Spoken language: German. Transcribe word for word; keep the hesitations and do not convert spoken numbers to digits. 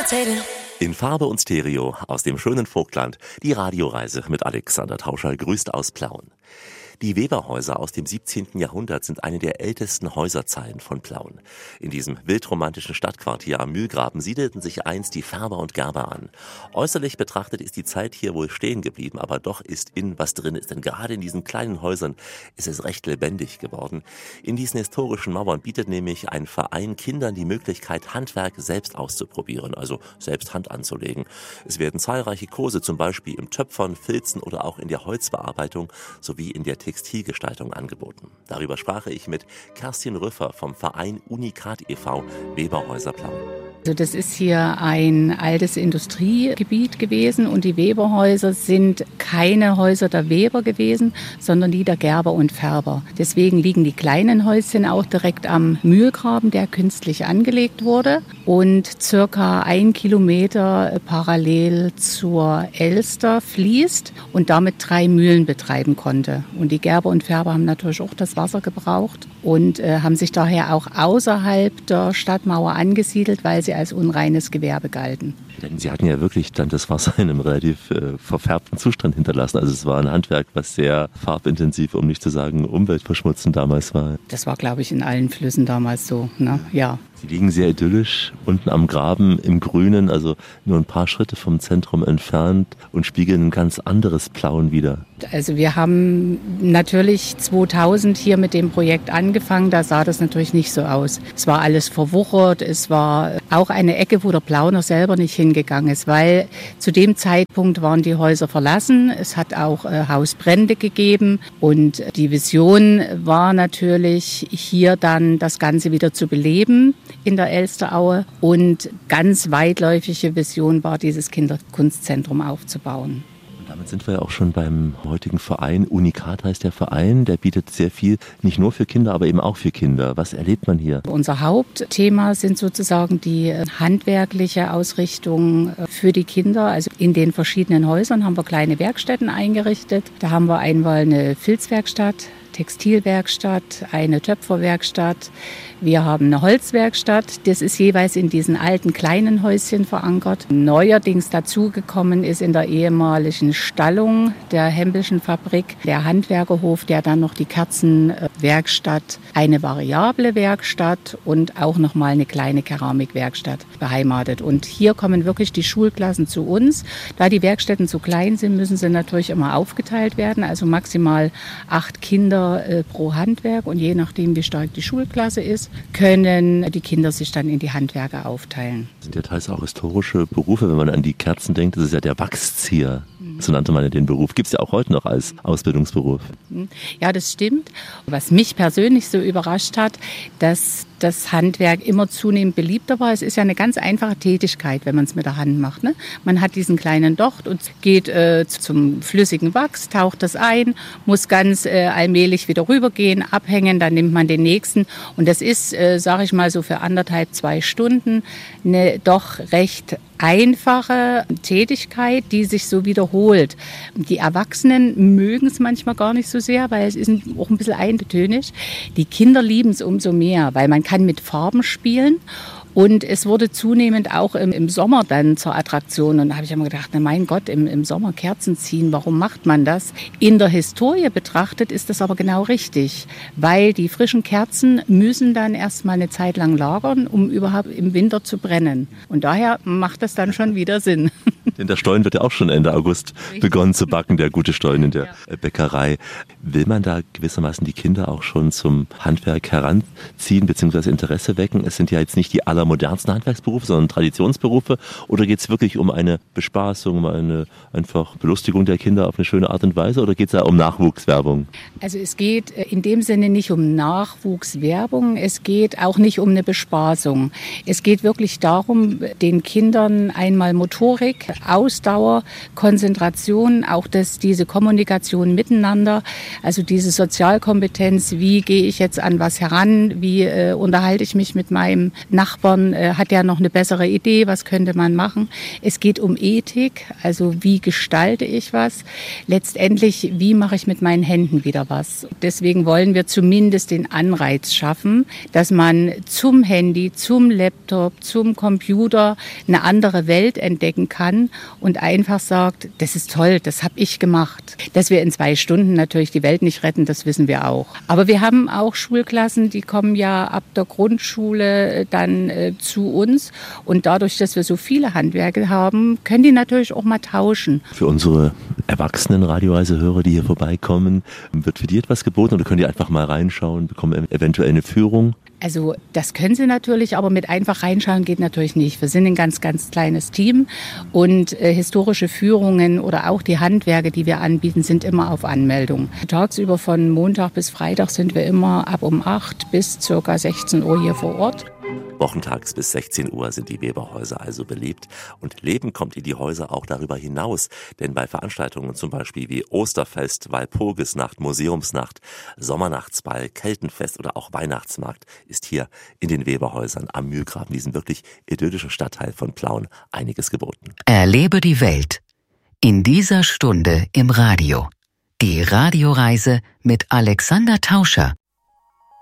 In Farbe und Stereo aus dem schönen Vogtland, die Radioreise mit Alexander Tauscher grüßt aus Plauen. Die Weberhäuser aus dem siebzehnten Jahrhundert sind eine der ältesten Häuserzeilen von Plauen. In diesem wildromantischen Stadtquartier am Mühlgraben siedelten sich einst die Färber und Gerber an. Äußerlich betrachtet ist die Zeit hier wohl stehen geblieben, aber doch ist innen was drin ist. Denn gerade in diesen kleinen Häusern ist es recht lebendig geworden. In diesen historischen Mauern bietet nämlich ein Verein Kindern die Möglichkeit, Handwerk selbst auszuprobieren, also selbst Hand anzulegen. Es werden zahlreiche Kurse, zum Beispiel im Töpfern, Filzen oder auch in der Holzbearbeitung sowie in der Textilgestaltung angeboten. Darüber sprach ich mit Kerstin Rüffer vom Verein Unikat e V Weberhäuser Plauen. Also das ist hier ein altes Industriegebiet gewesen und die Weberhäuser sind keine Häuser der Weber gewesen, sondern die der Gerber und Färber. Deswegen liegen die kleinen Häuschen auch direkt am Mühlgraben, der künstlich angelegt wurde und circa ein Kilometer parallel zur Elster fließt und damit drei Mühlen betreiben konnte. Und die Gerber und Färber haben natürlich auch das Wasser gebraucht und äh, haben sich daher auch außerhalb der Stadtmauer angesiedelt, weil sie als unreines Gewerbe galten. Denn Sie hatten ja wirklich dann das Wasser in einem relativ äh, verfärbten Zustand hinterlassen. Also es war ein Handwerk, was sehr farbintensiv, um nicht zu sagen umweltverschmutzend damals war. Das war, glaube ich, in allen Flüssen damals so, ne? Ja. Sie liegen sehr idyllisch unten am Graben im Grünen, also nur ein paar Schritte vom Zentrum entfernt und spiegeln ein ganz anderes Plauen wider. Also wir haben natürlich zweitausend hier mit dem Projekt angefangen, da sah das natürlich nicht so aus. Es war alles verwuchert, es war auch eine Ecke, wo der Plauner selber nicht hingegangen ist, weil zu dem Zeitpunkt waren die Häuser verlassen, es hat auch äh, Hausbrände gegeben und die Vision war natürlich hier dann das Ganze wieder zu beleben in der Elsteraue und ganz weitläufige Vision war, dieses Kinderkunstzentrum aufzubauen. Damit sind wir ja auch schon beim heutigen Verein. Unikat heißt der Verein, der bietet sehr viel, nicht nur für Kinder, aber eben auch für Kinder. Was erlebt man hier? Unser Hauptthema sind sozusagen die handwerkliche Ausrichtung für die Kinder. Also in den verschiedenen Häusern haben wir kleine Werkstätten eingerichtet. Da haben wir einmal eine Filzwerkstatt, Textilwerkstatt, eine Töpferwerkstatt. Wir haben eine Holzwerkstatt. Das ist jeweils in diesen alten kleinen Häuschen verankert. Neuerdings dazugekommen ist in der ehemaligen Stallung der Hempelschen Fabrik der Handwerkerhof, der dann noch die Kerzenwerkstatt, eine variable Werkstatt und auch noch mal eine kleine Keramikwerkstatt beheimatet. Und hier kommen wirklich die Schulklassen zu uns. Da die Werkstätten zu klein sind, müssen sie natürlich immer aufgeteilt werden. Also maximal acht Kinder pro Handwerk und je nachdem, wie stark die Schulklasse ist, können die Kinder sich dann in die Handwerke aufteilen. Das sind ja teils auch historische Berufe, wenn man an die Kerzen denkt. Das ist ja der Wachszieher. So nannte man ja den Beruf. Gibt es ja auch heute noch als Ausbildungsberuf. Ja, das stimmt. Was mich persönlich so überrascht hat, dass das Handwerk immer zunehmend beliebter war. Es ist ja eine ganz einfache Tätigkeit, wenn man es mit der Hand macht. Ne? Man hat diesen kleinen Docht und geht äh, zum flüssigen Wachs, taucht das ein, muss ganz äh, allmählich wieder rübergehen, abhängen, dann nimmt man den nächsten. Und das ist, äh, sage ich mal so, für anderthalb, zwei Stunden eine doch recht einfache Tätigkeit, die sich so wiederholt. Die Erwachsenen mögen es manchmal gar nicht so sehr, weil es ist auch ein bisschen eintönig. Die Kinder lieben es umso mehr, weil man kann mit Farben spielen. Und es wurde zunehmend auch im, im Sommer dann zur Attraktion. Und da habe ich immer gedacht, na mein Gott, im, im Sommer Kerzen ziehen, warum macht man das? In der Historie betrachtet ist das aber genau richtig, weil die frischen Kerzen müssen dann erstmal eine Zeit lang lagern, um überhaupt im Winter zu brennen. Und daher macht das dann schon wieder Sinn. Denn der Stollen wird ja auch schon Ende August Richtig. begonnen zu backen, der gute Stollen in der ja. Bäckerei. Will man da gewissermaßen die Kinder auch schon zum Handwerk heranziehen bzw. Interesse wecken? Es sind ja jetzt nicht die allermodernsten Handwerksberufe, sondern Traditionsberufe. Oder geht es wirklich um eine Bespaßung, um eine einfach Belustigung der Kinder auf eine schöne Art und Weise? Oder geht es da um Nachwuchswerbung? Also es geht in dem Sinne nicht um Nachwuchswerbung. Es geht auch nicht um eine Bespaßung. Es geht wirklich darum, den Kindern einmal Motorik Ausdauer, Konzentration, auch das, diese Kommunikation miteinander, also diese Sozialkompetenz, wie gehe ich jetzt an was heran, wie äh, unterhalte ich mich mit meinem Nachbarn, äh, hat der noch eine bessere Idee, was könnte man machen. Es geht um Ethik, also wie gestalte ich was, letztendlich wie mache ich mit meinen Händen wieder was. Deswegen wollen wir zumindest den Anreiz schaffen, dass man zum Handy, zum Laptop, zum Computer eine andere Welt entdecken kann und einfach sagt, das ist toll, das habe ich gemacht. Dass wir in zwei Stunden natürlich die Welt nicht retten, das wissen wir auch. Aber wir haben auch Schulklassen, die kommen ja ab der Grundschule dann äh, zu uns und dadurch, dass wir so viele Handwerke haben, können die natürlich auch mal tauschen. Für unsere erwachsenen Radioreisehörer, die hier vorbeikommen, wird für die etwas geboten oder können die einfach mal reinschauen, bekommen eventuell eine Führung? Also das können sie natürlich, aber mit einfach reinschauen geht natürlich nicht. Wir sind ein ganz, ganz kleines Team und äh, historische Führungen oder auch die Handwerke, die wir anbieten, sind immer auf Anmeldung. Tagsüber von Montag bis Freitag sind wir immer ab um acht bis circa sechzehn Uhr hier vor Ort. Wochentags bis sechzehn Uhr sind die Weberhäuser also belebt und Leben kommt in die Häuser auch darüber hinaus, denn bei Veranstaltungen zum Beispiel wie Osterfest, Walpurgisnacht, Museumsnacht, Sommernachtsball, Keltenfest oder auch Weihnachtsmarkt ist hier in den Weberhäusern am Mühlgraben, diesem wirklich idyllischen Stadtteil von Plauen, einiges geboten. Erlebe die Welt in dieser Stunde im Radio. Die Radioreise mit Alexander Tauscher.